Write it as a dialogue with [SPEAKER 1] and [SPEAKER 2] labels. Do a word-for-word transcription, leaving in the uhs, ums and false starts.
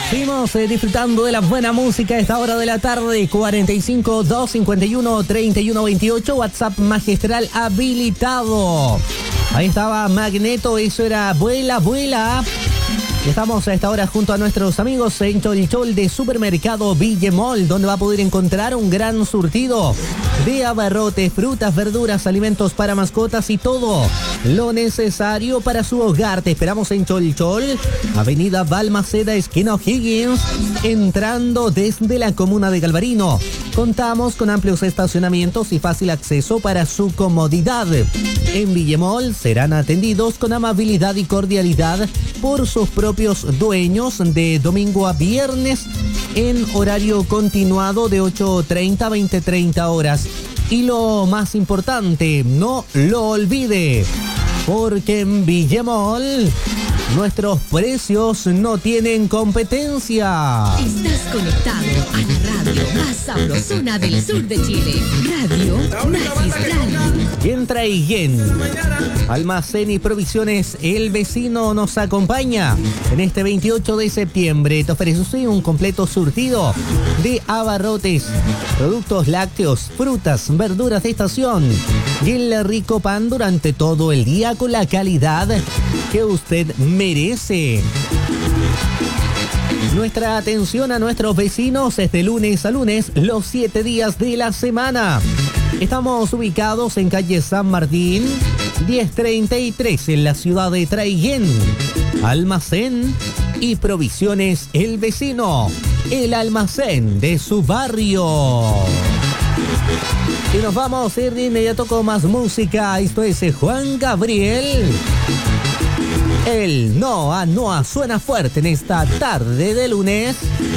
[SPEAKER 1] Seguimos eh, disfrutando de la buena música a esta hora de la tarde. Cuarenta y cinco, dos cincuenta y uno, treinta y uno veintiocho. WhatsApp magistral habilitado. Ahí estaba Magneto, eso era Vuela, Vuela. Estamos a esta hora junto a nuestros amigos en Cholchol de Supermercado Villemol, donde va a poder encontrar un gran surtido de abarrotes, frutas, verduras, alimentos para mascotas y todo lo necesario para su hogar. Te esperamos en Cholchol, Avenida Balmaceda, esquina O'Higgins, entrando desde la comuna de Galvarino. Contamos con amplios estacionamientos y fácil acceso para su comodidad. En Villemol serán atendidos con amabilidad y cordialidad por sus propios dueños de domingo a viernes en horario continuado de ocho treinta a veinte treinta horas. Y lo más importante, no lo olvide, porque en Villemol nuestros precios no tienen competencia.
[SPEAKER 2] Estás conectado a la radio más sabrosona del sur de Chile. Radio Magistral.
[SPEAKER 1] Y en Traiguén, Almacén y Provisiones El Vecino nos acompaña en este veintiocho de septiembre. Te ofrece un completo surtido de abarrotes, productos lácteos, frutas, verduras de estación y el rico pan durante todo el día con la calidad que usted merece. Nuestra atención a nuestros vecinos es de lunes a lunes, los siete días de la semana. Estamos ubicados en calle San Martín, diez treinta y tres, en la ciudad de Traiguén. Almacén y Provisiones El Vecino, el almacén de su barrio. Y nos vamos a ir de inmediato con más música. Esto es Juan Gabriel. El Noa Noa suena fuerte en esta tarde de lunes.